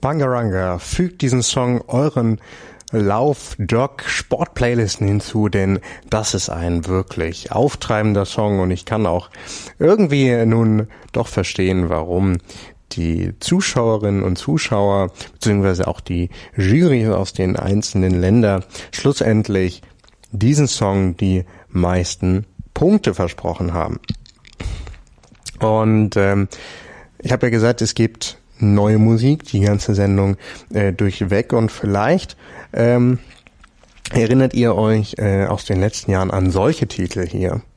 Bangaranga, fügt diesen Song euren Lauf-Jog-Sport-Playlisten hinzu, denn das ist ein wirklich auftreibender Song und ich kann auch irgendwie nun doch verstehen, warum die Zuschauerinnen und Zuschauer beziehungsweise auch die Jury aus den einzelnen Ländern schlussendlich diesen Song die meisten Punkte versprochen haben. Und ich habe ja gesagt, es gibt neue Musik, die ganze Sendung durchweg und vielleicht erinnert ihr euch aus den letzten Jahren an solche Titel hier.